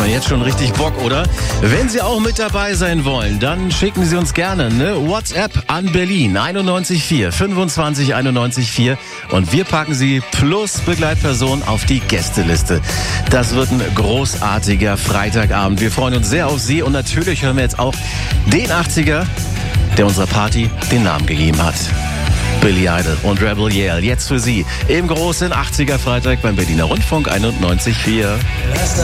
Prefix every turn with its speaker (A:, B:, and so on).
A: Jetzt schon richtig Bock, oder? Wenn Sie auch mit dabei sein wollen, dann schicken Sie uns gerne eine WhatsApp an Berlin 914 25 91 und wir packen Sie plus Begleitperson auf die Gästeliste. Das wird ein großartiger Freitagabend. Wir freuen uns sehr auf Sie und natürlich hören wir jetzt auch den 80er, der unserer Party den Namen gegeben hat. Billy Idol und Rebel Yell, jetzt für Sie im großen 80er Freitag beim Berliner Rundfunk 91.4.